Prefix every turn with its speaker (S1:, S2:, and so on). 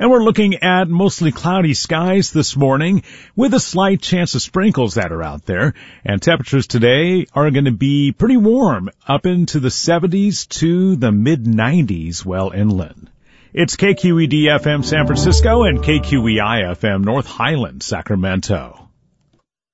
S1: And we're looking at mostly cloudy skies this morning with a slight chance of sprinkles that are out there. And temperatures today are going to be pretty warm, up into the 70s to the mid-90s well inland. It's KQED-FM San Francisco and KQEI-FM North Highland, Sacramento.